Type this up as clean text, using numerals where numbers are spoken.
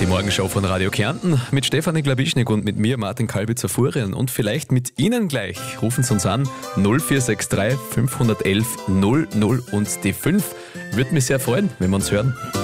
Die Morgenshow von Radio Kärnten mit Stefanie Glawischnik und mit mir, Martin Kalbitzer-Furian. Und vielleicht mit Ihnen gleich. Rufen Sie uns an 0463 511 00 und die 5. Würde mich sehr freuen, wenn wir uns hören.